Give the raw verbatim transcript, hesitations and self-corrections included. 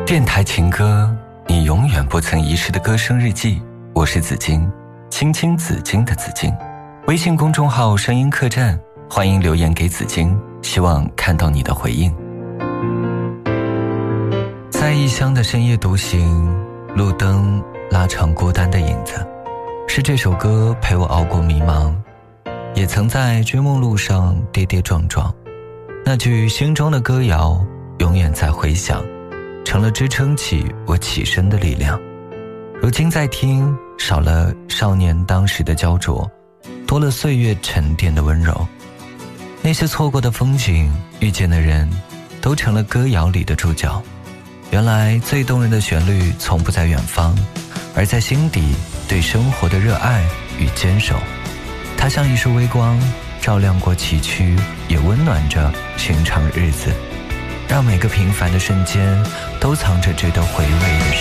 电台情歌，你永远不曾遗失的歌声日记。我是紫金，青青紫金的紫金。微信公众号声音客栈，欢迎留言给紫金，希望看到你的回应。在异乡的深夜独行，路灯拉长孤单的影子，是这首歌陪我熬过迷茫，也曾在追梦路上跌跌撞撞。那句心中的歌谣永远在回响，成了支撑起我起身的力量。如今在听，少了少年当时的焦灼，多了岁月沉淀的温柔。那些错过的风景，遇见的人，都成了歌谣里的主角。原来最动人的旋律从不在远方，而在心底对生活的热爱与坚守。它像一束微光，照亮过崎岖，也温暖着寻常日子，让每个平凡的瞬间都藏着值得回味的事。